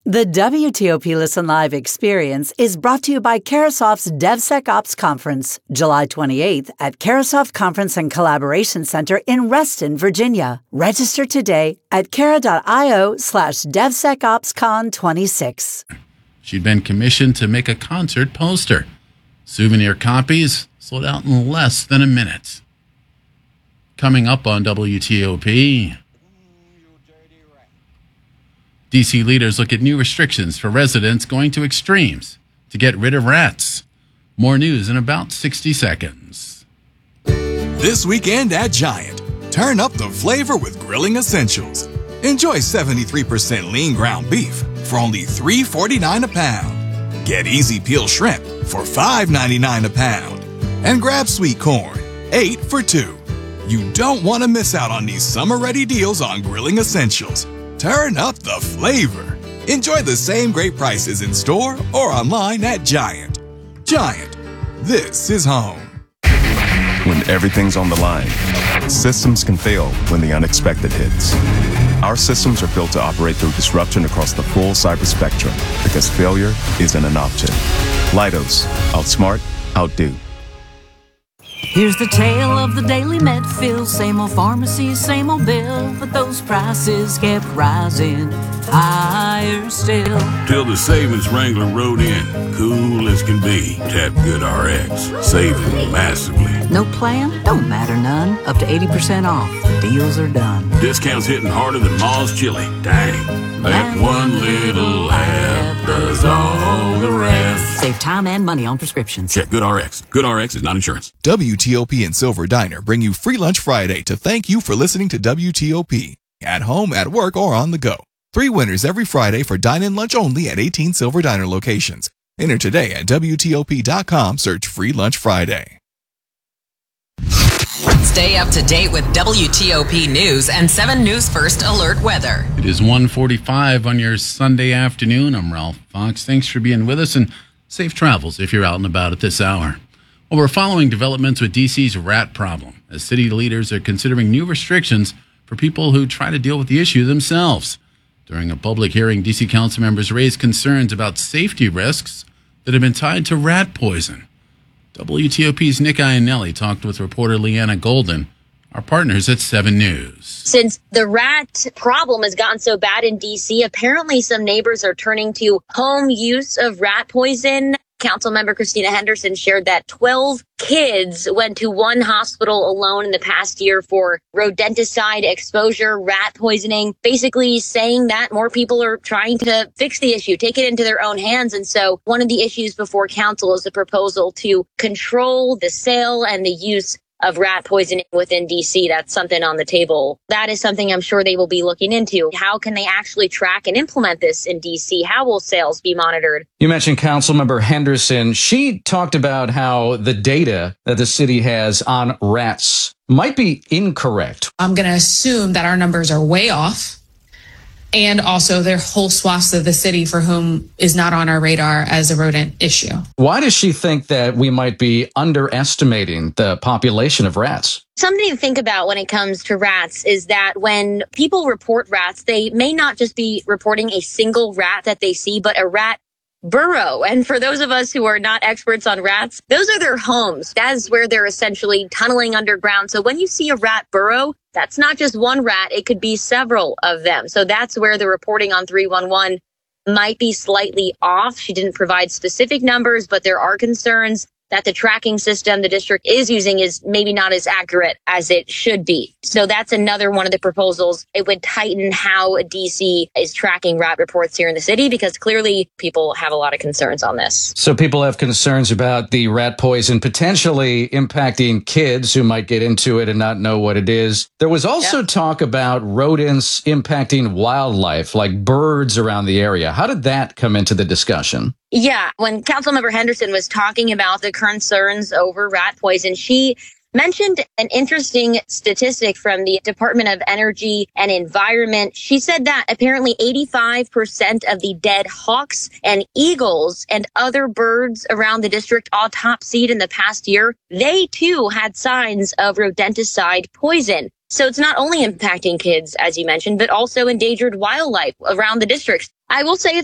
The WTOP Listen Live experience is brought to you by Carasoft's DevSecOps Conference, July 28th at Carasoft Conference and Collaboration Center in Reston, Virginia. Register today at cara.io/DevSecOpsCon26. She'd been commissioned to make a concert poster. Souvenir copies sold out in less than a minute. Coming up on WTOP, D.C. leaders look at new restrictions for residents going to extremes to get rid of rats. More news in about 60 seconds. This weekend at Giant, turn up the flavor with Grilling Essentials. Enjoy 73% lean ground beef for only $3.49 a pound. Get easy peel shrimp for $5.99 a pound. And grab sweet corn, 8 for $2. You don't want to miss out on these summer-ready deals on Grilling Essentials. Turn up the flavor. Enjoy the same great prices in store or online at Giant. Giant, this is home. When everything's on the line, systems can fail when the unexpected hits. Our systems are built to operate through disruption across the full cyber spectrum because failure isn't an option. Leidos, outsmart, outdo. Here's the tale of the daily Medfield. Same old pharmacy, same old bill, but those prices kept rising higher still. Till the savings Wrangler rode in, cool as can be. Tap GoodRx, saving massively. No plan? Don't matter none. Up to 80% off. The deals are done. Discounts hitting harder than Ma's chili. Dang. That one little app does all the rest. Save time and money on prescriptions. Check GoodRx. GoodRx is not insurance. WTOP and Silver Diner bring you Free Lunch Friday to thank you for listening to WTOP. At home, at work, or on the go. 3 winners every Friday for dine-in lunch only at 18 Silver Diner locations. Enter today at WTOP.com. Search Free Lunch Friday. Stay up to date with WTOP News and 7 News First Alert Weather. It is 1:45 on your Sunday afternoon. I'm Ralph Fox. Thanks for being with us and safe travels if you're out and about at this hour. Well, we're following developments with D.C.'s rat problem as city leaders are considering new restrictions for people who try to deal with the issue themselves. During a public hearing, D.C. council members raised concerns about safety risks that have been tied to rat poison. WTOP's Nick Iannelli talked with reporter Leanna Golden, our partners at 7 News. Since the rat problem has gotten so bad in D.C., apparently some neighbors are turning to home use of rat poison. Councilmember Christina Henderson shared that 12 kids went to one hospital alone in the past year for rodenticide exposure, rat poisoning, basically saying that more people are trying to fix the issue, take it into their own hands. And so one of the issues before council is a proposal to control the sale and the use of rat poisoning within D.C. That's something on the table. That is something I'm sure they will be looking into. How can they actually track and implement this in D.C.? How will sales be monitored? You mentioned Councilmember Henderson. She talked about how the data that the city has on rats might be incorrect. I'm going to assume that our numbers are way off. And also there are whole swaths of the city for whom is not on our radar as a rodent issue. Why does she think that we might be underestimating the population of rats? Something to think about when it comes to rats is that when people report rats, they may not just be reporting a single rat that they see, but a rat burrow. And for those of us who are not experts on rats, those are their homes. That is where they're essentially tunneling underground. So when you see a rat burrow, that's not just one rat. It could be several of them. So that's where the reporting on 311 might be slightly off. She didn't provide specific numbers, but there are concerns that the tracking system the district is using is maybe not as accurate as it should be. So that's another one of the proposals. It would tighten how DC is tracking rat reports here in the city because clearly people have a lot of concerns on this. So people have concerns about the rat poison potentially impacting kids who might get into it and not know what it is. There was also talk about rodents impacting wildlife, like birds around the area. How did that come into the discussion? Yeah, when Councilmember Henderson was talking about the concerns over rat poison, she mentioned an interesting statistic from the Department of Energy and Environment. She said that apparently 85% of the dead hawks and eagles and other birds around the district autopsied in the past year, they too had signs of rodenticide poison. So it's not only impacting kids, as you mentioned, but also endangered wildlife around the district. I will say